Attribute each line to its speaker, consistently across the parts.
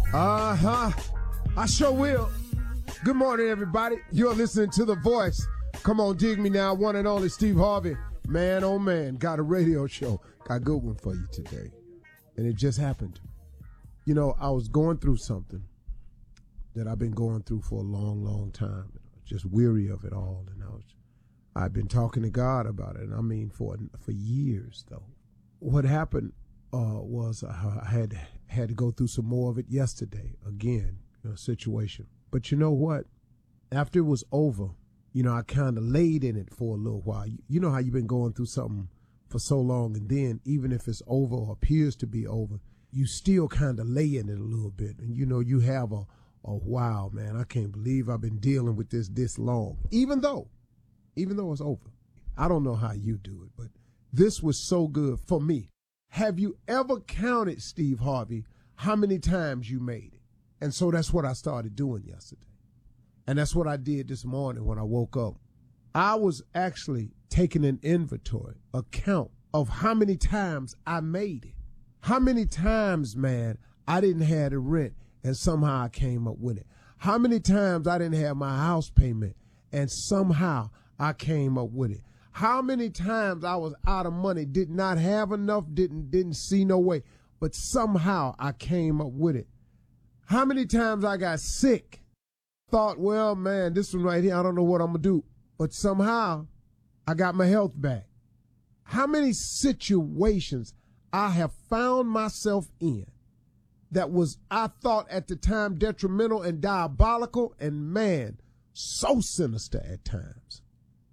Speaker 1: Uh-huh. I sure will. Good morning, everybody. You're listening to The Voice. Come on, dig me now. One and only Steve Harvey. Man, oh man, got a radio show. Got a good one for you today. And it just happened. You know, I was going through something that I've been going through for a long, long time. Just weary of it all. And I've been talking to God about it. And I mean, for years, though. What happened was I had to go through some more of it yesterday. Again, situation. But you know what? After it was over, I kind of laid in it for a little while. You know how you've been going through something for so long, and then even if it's over or appears to be over, you still kind of lay in it a little bit. And you have a wow, man, I can't believe I've been dealing with this long. Even though it's over. I don't know how you do it, but this was so good for me. Have you ever counted, Steve Harvey, how many times you made it? And so that's what I started doing yesterday. And that's what I did this morning when I woke up. I was actually taking an inventory, a count of how many times I made it. How many times, man, I didn't have the rent and somehow I came up with it. How many times I didn't have my house payment and somehow I came up with it. How many times I was out of money, did not have enough, didn't see no way, but somehow I came up with it. How many times I got sick, thought, well, man, this one right here, I don't know what I'm going to do, but somehow I got my health back. How many situations I have found myself in that was, I thought at the time, detrimental and diabolical and, man, so sinister at times.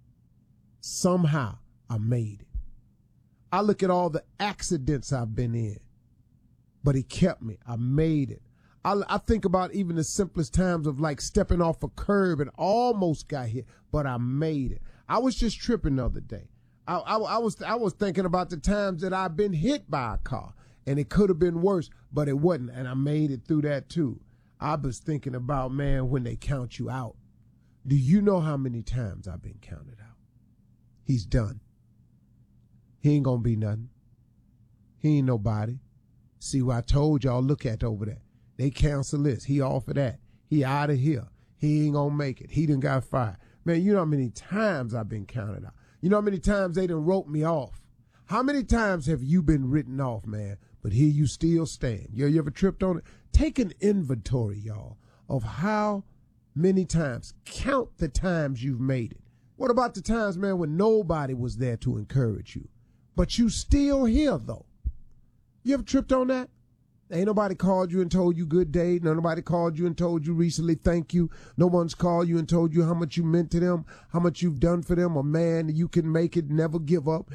Speaker 1: Somehow I made it. I look at all the accidents I've been in, but he kept me. I made it. I think about even the simplest times of like stepping off a curb and almost got hit, but I made it. I was just tripping the other day. I was thinking about the times that I've been hit by a car and it could have been worse, but it wasn't. And I made it through that too. I was thinking about, man, when they count you out. Do you know how many times I've been counted out? He's done. He ain't gonna be nothing. He ain't nobody. See what I told y'all, look at over there. They cancel this. He off of that. He out of here. He ain't gonna make it. He done got fired. Man, you know how many times I've been counted out. You know how many times they done wrote me off. How many times have you been written off, man? But here you still stand. You ever tripped on it? Take an inventory, y'all, of how many times. Count the times you've made it. What about the times, man, when nobody was there to encourage you? But you still here, though. You ever tripped on that? Ain't nobody called you and told you good day. Nobody called you and told you recently thank you. No one's called you and told you how much you meant to them, how much you've done for them. A man, you can make it, never give up.